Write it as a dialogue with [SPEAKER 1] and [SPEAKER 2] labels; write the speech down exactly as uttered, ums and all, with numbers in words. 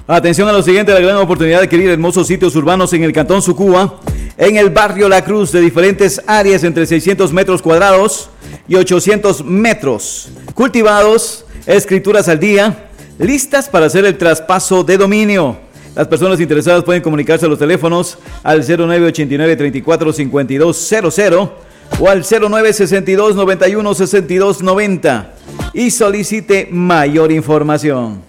[SPEAKER 1] Atención a lo siguiente, la gran oportunidad de adquirir hermosos sitios urbanos en el Cantón Sucúa, en el barrio La Cruz, de diferentes áreas entre seiscientos metros cuadrados y ochocientos metros, cultivados, escrituras al día, listas para hacer el traspaso de dominio. Las personas interesadas pueden comunicarse a los teléfonos al cero nueve ochenta y nueve, treinta y cuatro, cincuenta y dos cero cero o al cero nueve sesenta y dos, noventa y uno, sesenta y dos noventa y solicite mayor información.